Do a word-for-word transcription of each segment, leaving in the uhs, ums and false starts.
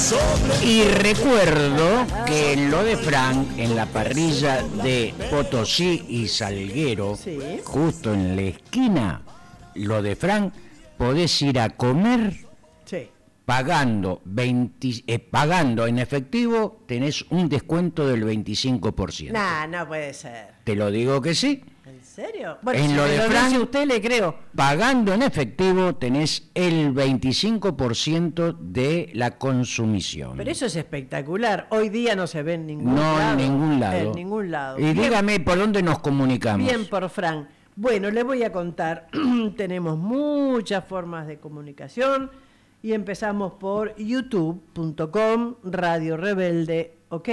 Y recuerdo que en lo de Frank, en la parrilla de Potosí y Salguero, Sí. justo en la esquina, lo de Frank, podés ir a comer Sí. pagando, veinte, eh, pagando en efectivo, tenés un descuento del veinticinco por ciento. Nah, no puede ser. Te lo digo que sí. ¿En serio? Bueno, En si lo me de lo Fran- dice usted, le creo. Pagando en efectivo tenés el veinticinco por ciento de la consumición. Pero eso es espectacular. Hoy día no se ve en ningún no lado. en ningún lado. En ningún lado. Y Bien, dígame por dónde nos comunicamos. bien por Fran. Bueno, le voy a contar. Tenemos muchas formas de comunicación y empezamos por youtube punto com, Radio Rebelde, ok.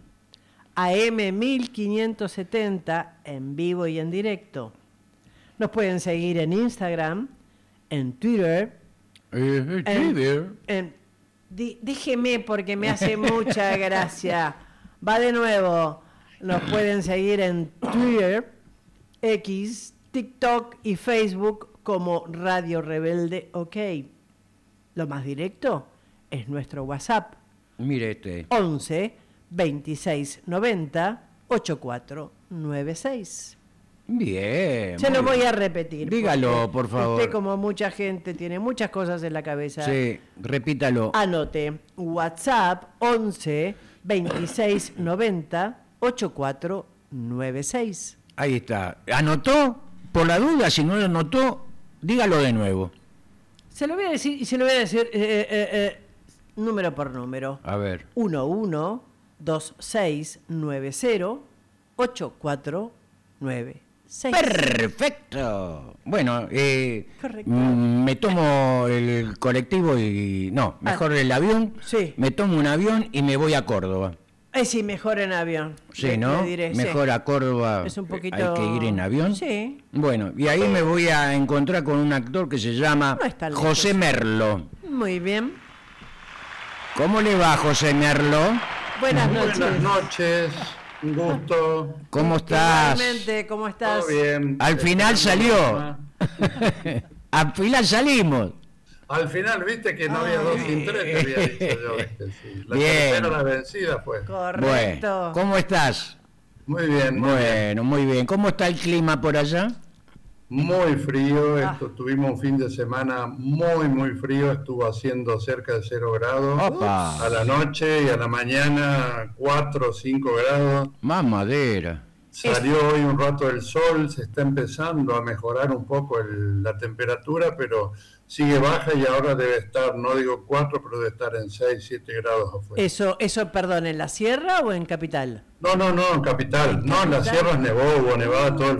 A M mil quinientos setenta en vivo y en directo. Nos pueden seguir en Instagram, en Twitter. Eh, eh, en- Twitter. en- di- déjeme porque me hace mucha gracia. Va de nuevo. Nos pueden seguir en Twitter, X, TikTok y Facebook como Radio Rebelde, ok. Lo más directo es nuestro WhatsApp. Mire este. once veintiséis noventa ochenta y cuatro noventa y seis. Bien. Se lo muy voy bien. a repetir. Dígalo, porque por favor. Usted, como mucha gente, tiene muchas cosas en la cabeza. Sí, repítalo. Anote. WhatsApp once veintiséis noventa ochenta y cuatro noventa y seis. Ahí está. ¿Anotó? Por la duda, si no lo anotó, dígalo de nuevo. Se lo voy a decir y se lo voy a decir eh, eh, eh, número por número. A ver. uno uno dos seis nueve cero ocho cuatro nueve seis. Perfecto. Bueno, eh, Correcto. mm, me tomo el colectivo y... No, mejor el avión. Sí. Me tomo un avión y me voy a Córdoba. Eh, sí, mejor en avión. Sí, le- ¿no? le diré, sí. Mejor a Córdoba. Es un poquito... Hay que ir en avión. Sí. Bueno, y ahí me voy a encontrar con un actor que se llama No es tan lejos. José Merlo. Muy bien. ¿Cómo le va, José Merlo? Buenas noches. Buenas noches, un gusto. ¿Cómo estás? Igualmente, ¿cómo estás? Todo bien. Al final salió. Al final salimos. Al final, viste que no había dos sin tres, te había dicho yo. ¿Viste? Sí. La Bien. tercera, la vencida fue. Correcto. Bueno, ¿cómo estás? Muy bien, muy bien. Bueno, muy bien. ¿Cómo está el clima por allá? Muy frío, Ah. esto, tuvimos un fin de semana muy, muy frío, estuvo haciendo cerca de cero grados. Opa. A la noche y a la mañana cuatro o cinco grados. Más madera. Salió hoy un rato el sol, se está empezando a mejorar un poco el- la temperatura, pero sigue baja y ahora debe estar, no digo cuatro, pero debe estar en seis, siete grados afuera. Eso, eso, perdón, ¿en la sierra o en capital? No, no, no, en capital. No, en las ¿Capital? sierras nevó, hubo nevada todo el